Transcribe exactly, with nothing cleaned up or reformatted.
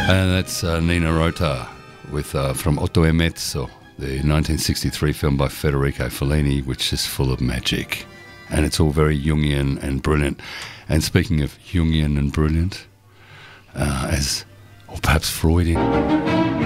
And that's uh, Nina Rota with uh, from Otto e Mezzo, the nineteen sixty-three film by Federico Fellini, which is full of magic. And it's all very Jungian and brilliant. And speaking of Jungian and brilliant, uh, as or perhaps Freudian,